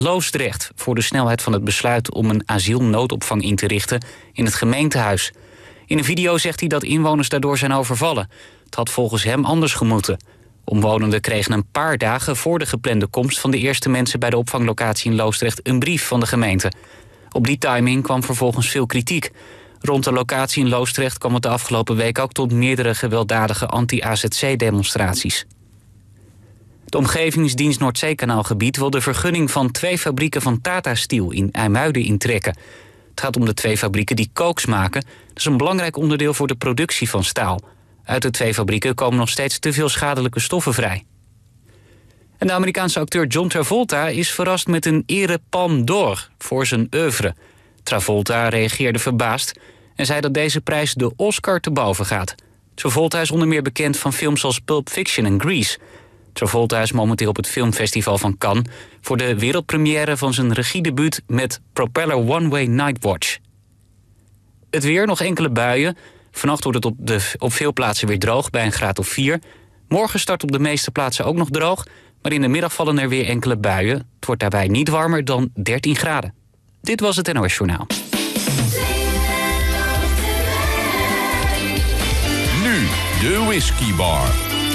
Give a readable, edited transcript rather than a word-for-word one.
Loosdrecht voor de snelheid van het besluit om een asielnoodopvang in te richten in het gemeentehuis. In een video zegt hij dat inwoners daardoor zijn overvallen. Het had volgens hem anders gemoeten. Omwonenden kregen een paar dagen voor de geplande komst van de eerste mensen bij de opvanglocatie in Loosdrecht een brief van de gemeente. Op die timing kwam vervolgens veel kritiek. Rond de locatie in Loosdrecht kwam het de afgelopen week ook tot meerdere gewelddadige anti-AZC-demonstraties. De Omgevingsdienst Noordzeekanaalgebied wil de vergunning van 2 fabrieken van Tata Steel in IJmuiden intrekken. Het gaat om de 2 fabrieken die kooks maken. Dat is een belangrijk onderdeel voor de productie van staal. Uit de 2 fabrieken komen nog steeds te veel schadelijke stoffen vrij. En de Amerikaanse acteur John Travolta is verrast met een ere Palme d'Or voor zijn oeuvre. Travolta reageerde verbaasd en zei dat deze prijs de Oscar te boven gaat. Travolta is onder meer bekend van films als Pulp Fiction en Grease. Travolta is momenteel op het filmfestival van Cannes voor de wereldpremière van zijn regiedebuut met Propeller One Way Night Watch. Het weer, nog enkele buien. Vannacht wordt het op veel plaatsen weer droog bij een graad of 4. Morgen start op de meeste plaatsen ook nog droog, maar in de middag vallen er weer enkele buien. Het wordt daarbij niet warmer dan 13 graden. Dit was het NOS Journaal. Nu de Whisky Bar.